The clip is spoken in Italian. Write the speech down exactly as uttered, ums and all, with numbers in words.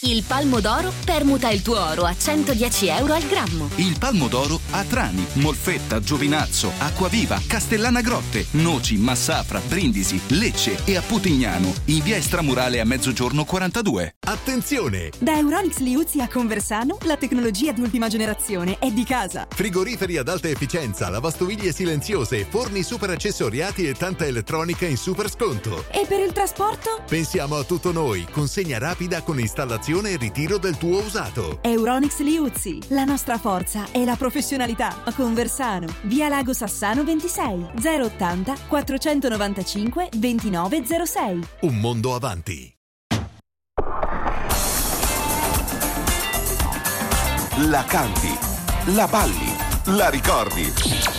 Il Palmo d'Oro permuta il tuo oro a centodieci euro al grammo. Il Palmo d'Oro a Trani, Molfetta, Giovinazzo, Acquaviva, Castellana Grotte, Noci, Massafra, Brindisi, Lecce e a Putignano, in via Estramurale a mezzogiorno quarantadue. Attenzione! Da Euronics Liuzzi a Conversano, la tecnologia di ultima generazione è di casa. Frigoriferi ad alta efficienza, lavastoviglie silenziose, forni super accessoriati e tanta elettronica in super sconto. E per il trasporto? Pensiamo a tutto noi, consegna rapida con installazione e ritiro del tuo usato. Euronics Liuzzi, la nostra forza è la professionalità. A Conversano, via Lago Sassano ventisei, zero ottanta quattrocentonovantacinque ventinove zero sei. Un mondo avanti. La canti, la balli, la ricordi.